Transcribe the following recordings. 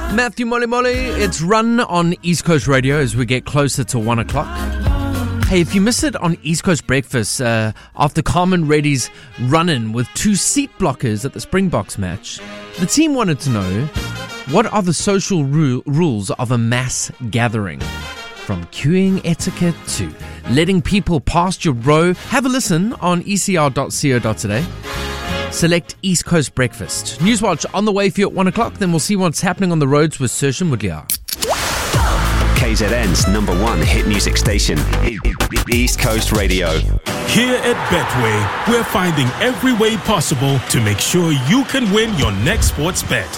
Matthew Molly Molly, it's Run on East Coast Radio as we get closer to 1 o'clock. Hey, if you missed it on East Coast Breakfast, after Carmen Reddy's run-in with 2 seat blockers at the Springboks match, the team wanted to know, what are the social rules of a mass gathering? From queuing etiquette to letting people past your row. Have a listen on ecr.co.za. Select East Coast Breakfast. Newswatch on the way for you at 1 o'clock. Then we'll see what's happening on the roads with Saoirse Mulia. KZN's #1 hit music station, East Coast Radio. Here at Betway, we're finding every way possible to make sure you can win your next sports bet.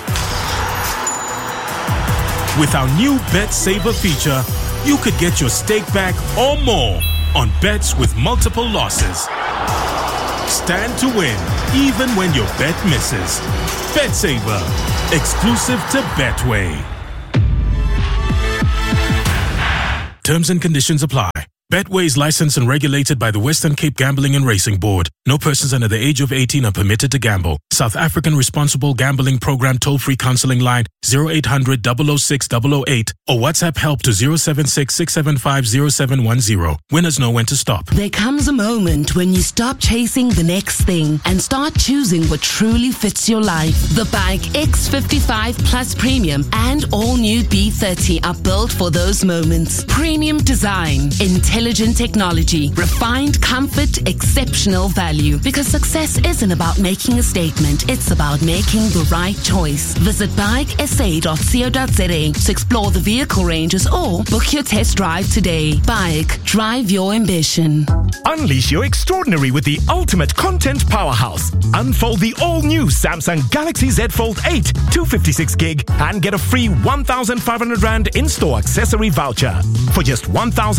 With our new Bet Saver feature, you could get your stake back or more on bets with multiple losses. Stand to win, even when your bet misses. Bet Saver, exclusive to Betway. Terms and conditions apply. Betway is licensed and regulated by the Western Cape Gambling and Racing Board. No persons under the age of 18 are permitted to gamble. South African Responsible Gambling Program toll-free counseling line 0800 006 008 or WhatsApp help to 076 675 0710. Winners know when to stop. There comes a moment when you stop chasing the next thing and start choosing what truly fits your life. The Bike X55 Plus Premium and all-new B30 are built for those moments. Premium design, intelligent technology, refined comfort, exceptional value. Because success isn't about making a statement, it's about making the right choice. Visit bikesa.co.za to explore the vehicle ranges or book your test drive today. Bike, drive your ambition. Unleash your extraordinary with the ultimate content powerhouse. Unfold the all-new Samsung Galaxy Z Fold 8 256 gig and get a free 1,500 Rand in-store accessory voucher. For just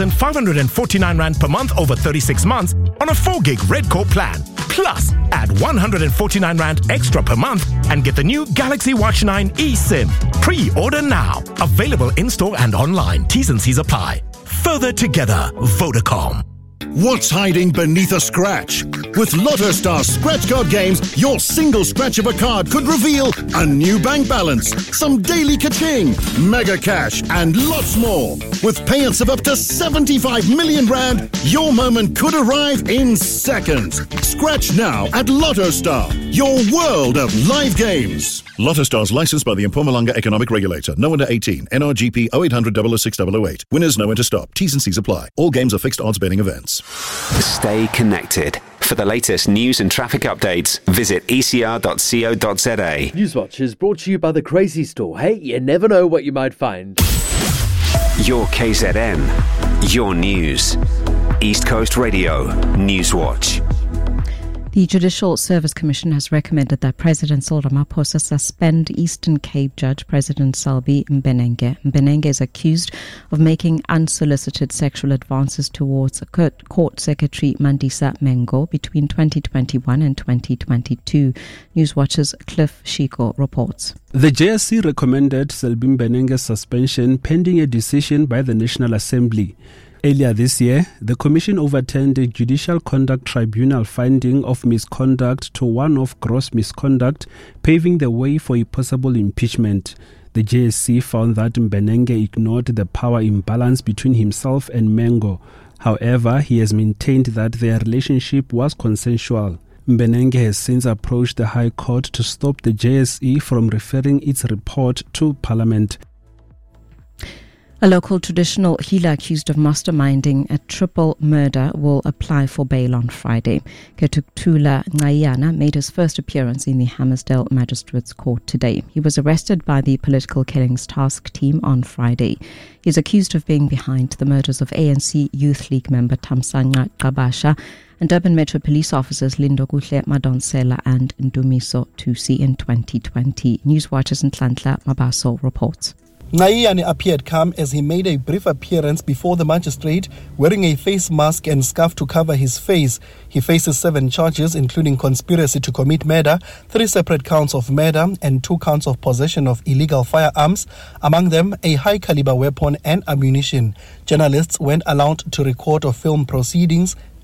1,549 Rand per month over 36 months on a 4 gig Redcore plan. Plus, add 149 Rand extra per month and get the new Galaxy Watch 9 eSIM. Pre-order now. Available in-store and online. T's and C's apply. Further together, Vodacom. What's hiding beneath a scratch? With Lotto Star Scratch Card games, your single scratch of a card could reveal a new bank balance, some daily ka-ching, mega cash, and lots more. With payouts of up to 75 million Rand, your moment could arrive in seconds. Scratch now at Lotto Star, your world of live games. Lotto Star's licensed by the Mpumalanga Economic Regulator. No under 18. NRGP 0800 006 008. Winners know when to stop. T's and C's apply. All games are fixed odds betting events. Stay connected. For the latest news and traffic updates, visit ecr.co.za. Newswatch is brought to you by the Crazy Store. Hey, you never know what you might find. Your KZN. Your news. East Coast Radio. Newswatch. The Judicial Service Commission has recommended that President Cyril Ramaphosa suspend Eastern Cape Judge President Selby Mbenenge. Mbenenge is accused of making unsolicited sexual advances towards Court Secretary Mandisa Mengo between 2021 and 2022. Newswatch's Cliff Shiko reports. The JSC recommended Selby Mbenenge's suspension pending a decision by the National Assembly. Earlier this year, the Commission overturned a Judicial Conduct Tribunal finding of misconduct to one of gross misconduct, paving the way for a possible impeachment. The JSC found that Mbenenge ignored the power imbalance between himself and Mengo. However, he has maintained that their relationship was consensual. Mbenenge has since approached the High Court to stop the JSE from referring its report to Parliament. A local traditional healer accused of masterminding a triple murder will apply for bail on Friday. Ketuktula Ngayana made his first appearance in the Hammersdale Magistrates Court today. He was arrested by the Political Killings Task Team on Friday. He is accused of being behind the murders of ANC Youth League member Thamsanqa Qabasha and Durban Metro Police officers Lindo Kuhle Madonsela and Ndumiso Tusi in 2020. Newswatchers Nhlanhla Mabaso reports. Ngayane appeared calm as he made a brief appearance before the magistrate wearing a face mask and scarf to cover his face. He faces 7 charges including conspiracy to commit murder, 3 separate counts of murder and 2 counts of possession of illegal firearms, among them a high-caliber weapon and ammunition. Journalists weren't allowed to record or film proceedings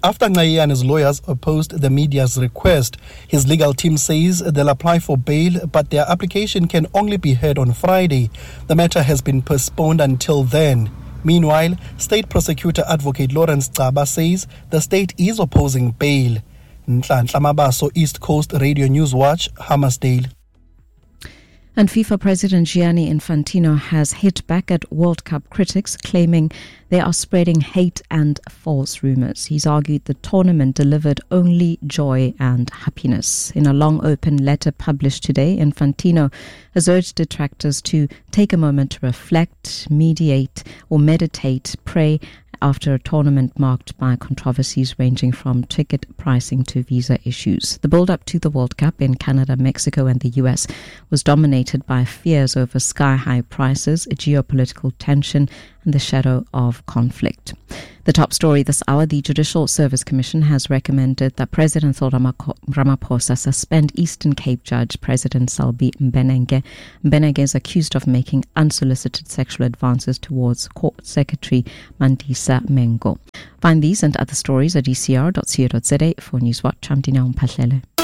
after Ncayiane's lawyers opposed the media's request. His legal team says they'll apply for bail, but their application can only be heard on Friday. The matter has been postponed until then. Meanwhile, State Prosecutor Advocate Lawrence Caba says the state is opposing bail. Nhlanhla Mabaso, East Coast Radio News Watch, Hammersdale. And FIFA President Gianni Infantino has hit back at World Cup critics, claiming they are spreading hate and false rumors. He's argued the tournament delivered only joy and happiness. In a long open letter published today, Infantino has urged detractors to take a moment to reflect, meditate, or meditate, pray, after a tournament marked by controversies ranging from ticket pricing to visa issues. The build-up to the World Cup in Canada, Mexico and the US was dominated by fears over sky-high prices, geopolitical tension and the shadow of conflict. The top story this hour, the Judicial Service Commission has recommended that President Cyril Ramaphosa suspend Eastern Cape Judge President Selby Mbenenge. Mbenenge is accused of making unsolicited sexual advances towards Court Secretary Mandisa Mengo. Find these and other stories at ecr.co.za. For Newswatch, I'm Dina Mpahlele.